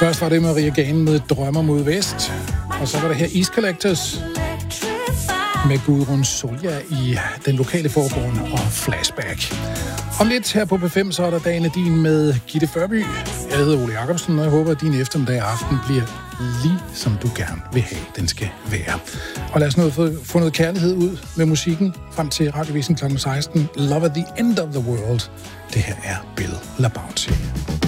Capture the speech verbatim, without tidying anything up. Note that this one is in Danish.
Først var det Maria Gane med Drømmer mod Vest, og så var det her East Collectors med Gudrun Solja i den lokale forbund og Flashback. Om lidt her på P fem, så er der dagen din med Gitte Førby. Jeg hedder Ole Jacobsen, og jeg håber, at din eftermiddag og aften bliver lige som du gerne vil have, den skal være. Og lad os nu få, få noget kærlighed ud med musikken frem til Radiovisen klokken seksten. Love at the End of the World. Det her er Bill LaBounty.